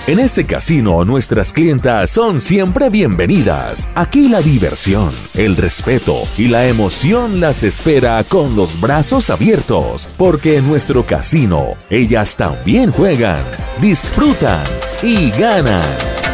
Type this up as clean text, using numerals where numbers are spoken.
En este casino, nuestras clientas son siempre bienvenidas. Aquí la diversión, el respeto y la emoción las espera con los brazos abiertos, porque en nuestro casino, ellas también juegan, disfrutan y ganan.